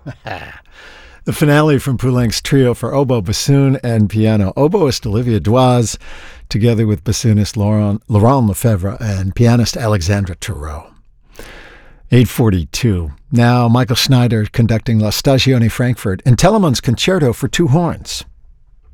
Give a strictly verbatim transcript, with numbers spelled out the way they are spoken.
The finale from Poulenc's trio for oboe, bassoon, and piano. Oboist Olivia Doise, together with bassoonist Laurent, Laurent Lefebvre and pianist Alexandra Thoreau. eight forty-two. Now Michael Schneider conducting La Stagione Frankfurt in Telemann's Concerto for Two Horns.